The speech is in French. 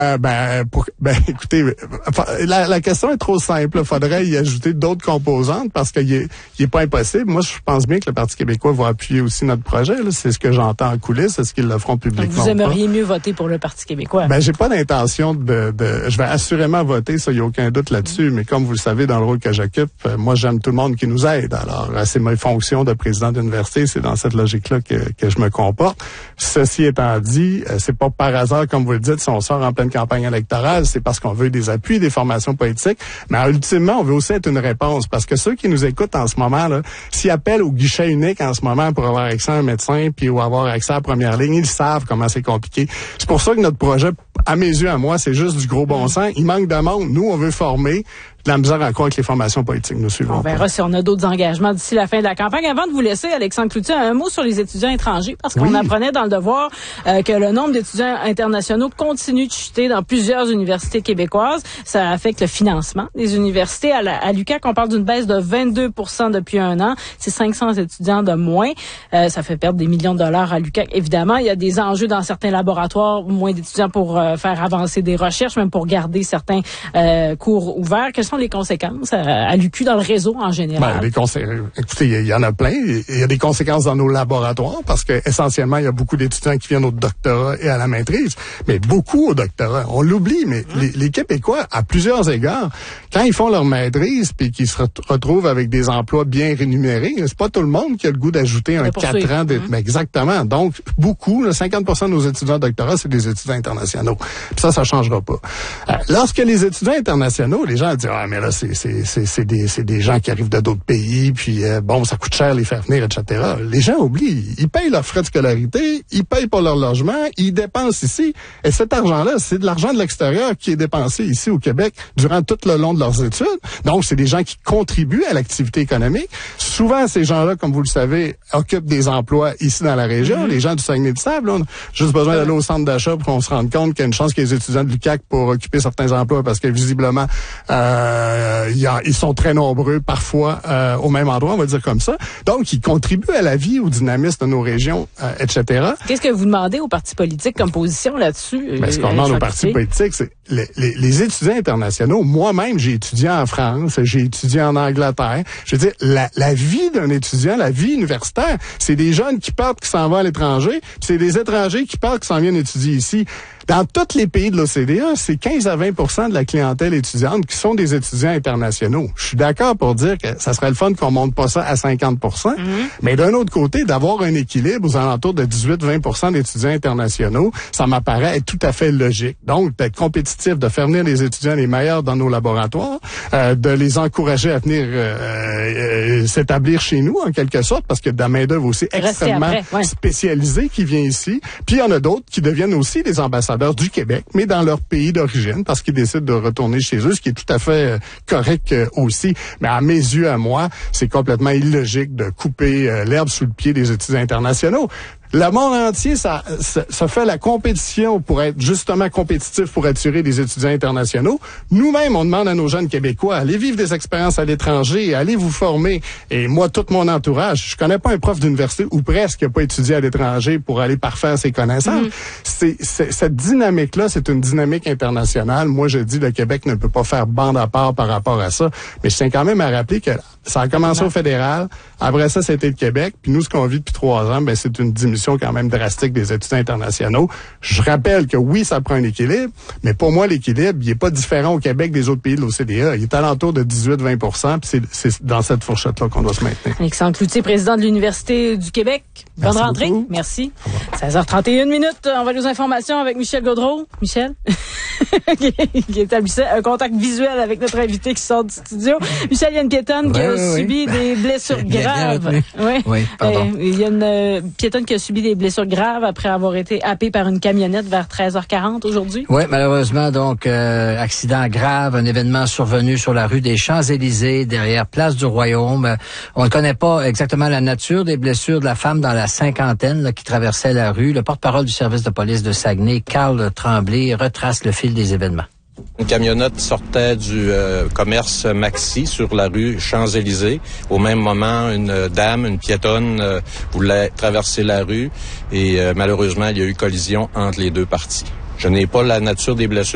Écoutez, la question est trop simple. Il faudrait y ajouter d'autres composantes parce qu'il est pas impossible. Moi, je pense bien que le Parti québécois va appuyer aussi notre projet. Là. C'est ce que j'entends en coulisses. Est-ce qu'ils le feront publiquement? Donc, vous aimeriez mieux voter pour le Parti québécois? J'ai pas d'intention je vais assurément voter, ça, il n'y a aucun doute là-dessus. Mais comme vous le savez, dans le rôle que j'occupe, moi, j'aime tout le monde qui nous aide. Alors, c'est mes fonctions de président d'université. C'est dans cette logique-là que je me comporte. Ceci étant dit, c'est pas par hasard, comme vous le dites, si on sort en pleine campagne électorale, c'est parce qu'on veut des appuis, des formations politiques, mais ultimement, on veut aussi être une réponse, parce que ceux qui nous écoutent en ce moment, là, s'ils appellent au guichet unique en ce moment pour avoir accès à un médecin, puis ou avoir accès à la première ligne, ils savent comment c'est compliqué. C'est pour ça que notre projet, à mes yeux, à moi, c'est juste du gros bon sens. Il manque de monde. Nous, on veut former. De la misère encore avec les formations politiques, nous suivons. On verra si on a d'autres engagements d'ici la fin de la campagne. Avant de vous laisser, Alexandre Cloutier, un mot sur les étudiants étrangers, parce qu'on apprenait dans le Devoir que le nombre d'étudiants internationaux continue de chuter dans plusieurs universités québécoises. Ça affecte le financement des universités. À l'UQAC, on parle d'une baisse de 22% depuis un an. C'est 500 étudiants de moins. Ça fait perdre des millions de dollars à l'UQAC. Évidemment, il y a des enjeux dans certains laboratoires, moins d'étudiants pour faire avancer des recherches, même pour garder certains cours ouverts. Quelles sont les conséquences à l'UQ dans le réseau en général? Écoutez, il y en a plein. Il y a des conséquences dans nos laboratoires parce que essentiellement, il y a beaucoup d'étudiants qui viennent au doctorat et à la maîtrise, mais beaucoup au doctorat. On l'oublie, mais les Québécois, à plusieurs égards, quand ils font leur maîtrise puis qu'ils se retrouvent avec des emplois bien rémunérés, c'est pas tout le monde qui a le goût d'ajouter un 4 ans. Exactement. Donc, beaucoup, 50% de nos étudiants au doctorat, c'est des étudiants internationaux. Puis ça changera pas. Lorsque les étudiants internationaux, les gens disent mais là, c'est des gens qui arrivent de d'autres pays, puis ça coûte cher les faire venir, etc. Les gens oublient, ils payent leurs frais de scolarité, ils payent pour leur logement, ils dépensent ici. Et cet argent-là, c'est de l'argent de l'extérieur qui est dépensé ici au Québec durant tout le long de leurs études. Donc, c'est des gens qui contribuent à l'activité économique. Souvent, ces gens-là, comme vous le savez, occupent des emplois ici dans la région. Les gens du Saguenay-du-Sable, on a juste besoin d'aller au centre d'achat pour qu'on se rende compte qu'il y a une chance qu'il y ait des étudiants de l'UQAC pour occuper certains emplois parce que visiblement, ils sont très nombreux parfois au même endroit, on va dire comme ça. Donc, ils contribuent à la vie, au dynamisme de nos régions, etc. Qu'est-ce que vous demandez aux partis politiques comme position là-dessus? Ce qu'on demande aux partis politiques, c'est les étudiants internationaux. Moi-même, j'ai étudié en France, j'ai étudié en Angleterre. Je veux dire, la vie d'un étudiant, la vie universitaire, c'est des jeunes qui partent, qui s'en vont à l'étranger, puis c'est des étrangers qui partent, qui s'en viennent étudier ici. Dans tous les pays de l'OCDE, c'est 15 à 20% de la clientèle étudiante qui sont des étudiants internationaux. Je suis d'accord pour dire que ça serait le fun qu'on monte pas ça à 50%, mais d'un autre côté, d'avoir un équilibre aux alentours de 18-20% d'étudiants internationaux, ça m'apparaît être tout à fait logique. Donc, d'être compétitif, de faire venir les étudiants les meilleurs dans nos laboratoires, de les encourager à venir s'établir chez nous, en quelque sorte, parce qu'il y a de la main-d'œuvre aussi extrêmement spécialisée qui vient ici. Puis, il y en a d'autres qui deviennent aussi des ambassadeurs du Québec, mais dans leur pays d'origine, parce qu'ils décident de retourner chez eux, ce qui est tout à fait correct aussi. Mais à mes yeux, à moi, c'est complètement illogique de couper l'herbe sous le pied des étudiants internationaux. Le monde entier, ça fait la compétition pour être justement compétitif pour attirer des étudiants internationaux. Nous-mêmes, on demande à nos jeunes Québécois, allez vivre des expériences à l'étranger, allez vous former. Et moi, tout mon entourage, je connais pas un prof d'université ou presque qui n'a pas étudié à l'étranger pour aller parfaire ses connaissances. Cette dynamique-là, c'est une dynamique internationale. Moi, je dis le Québec ne peut pas faire bande à part par rapport à ça. Mais je tiens quand même à rappeler que ça a commencé au fédéral. Après ça, c'était le Québec. Puis nous, ce qu'on vit depuis 3 ans, c'est une diminution quand même drastique des étudiants internationaux. Je rappelle que oui, ça prend un équilibre, mais pour moi, l'équilibre, il est pas différent au Québec des autres pays de l'OCDE. Il est alentour de 18-20%, puis c'est dans cette fourchette-là qu'on doit se maintenir. Alexandre Cloutier, président de l'Université du Québec. Bonne rentrée. Beaucoup. Merci. 16h31 minutes. On va aux informations avec Michel Gaudreault. Michel, qui établissait un contact visuel avec notre invité qui sort du studio. Michel, il y a une piétonne qui a subi des blessures graves. Oui, pardon. Il y a une piétonne qui a subi des blessures graves après avoir été happée par une camionnette vers 13h40 aujourd'hui. Oui, malheureusement, donc, accident grave, un événement survenu sur la rue des Champs-Élysées, derrière Place du Royaume. On ne connaît pas exactement la nature des blessures de la femme dans la cinquantaine là, qui traversait la rue. Le porte-parole du service de police de Saguenay, Carl Tremblay, retrace le fil des événements. Une camionnette sortait du commerce Maxi sur la rue Champs-Élysées. Au même moment, une dame, une piétonne, voulait traverser la rue et malheureusement, il y a eu collision entre les deux parties. Je n'ai pas la nature des blessures